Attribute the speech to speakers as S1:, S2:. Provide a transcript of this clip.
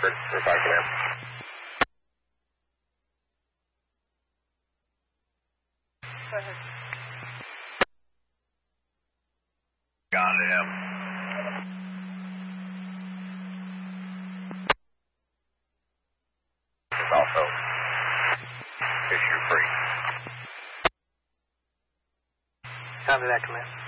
S1: record. Reply command.
S2: Go ahead.
S1: Got him. It's also issue free.
S2: Copy that, command.